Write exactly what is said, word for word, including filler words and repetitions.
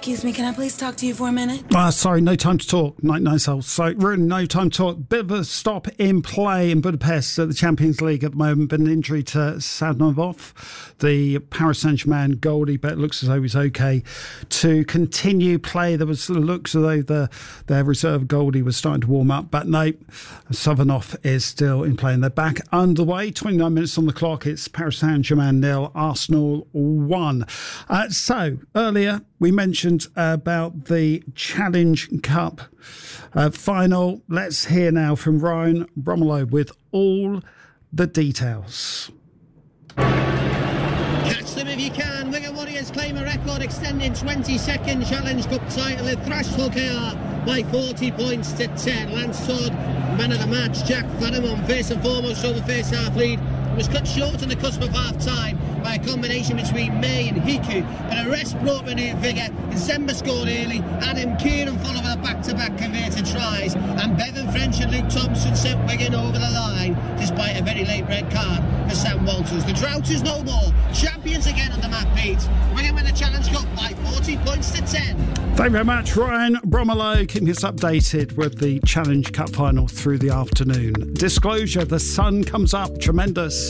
Excuse me, can I please talk to you for a minute? Uh, sorry, no time to talk. Night, night, soul. So, we're in no time to talk. Bit of a stop in play in Budapest at the Champions League at the moment. Been an injury to Sadnovov, the Paris Saint-Germain goalie, but it looks as though he's okay to continue play. There was looks as though the their reserve goalie was starting to warm up, but no, Savinov is still in play, and they're back underway. twenty-nine minutes on the clock. It's Paris Saint-Germain nil, Arsenal one. Uh, so, earlier we mentioned about the Challenge Cup uh, final. Let's hear now from Ryan Bromelo with all the details. Catch them if you can. Wigan Warriors claim a record extending twenty-second Challenge Cup title. They thrashed Hull K R by forty points to ten. Lance Todd, man of the match. Jack Faramon, first and foremost, over the first half lead. It was cut short on the cusp of half-time by a combination between May and Hiku, but a rest brought renewed vigour. Zemba scored early, Adam Kieran followed with a back-to-back converted tries, and Bevan French and Luke Thompson sent Wigan over the line despite a very late red card for Sam Walters. The drought is no more. Champions again under Matt Pete. Wigan win the Challenge Cup by forty points to ten. Thank you very much, Ryan Bromelo, keeping us updated with the Challenge Cup final through the afternoon. Disclosure, the sun comes up, tremendous.